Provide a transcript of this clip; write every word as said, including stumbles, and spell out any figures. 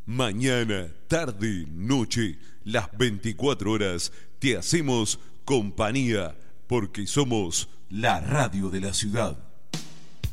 Mañana, tarde, noche, las veinticuatro horas, te hacemos compañía, porque somos la radio de la ciudad.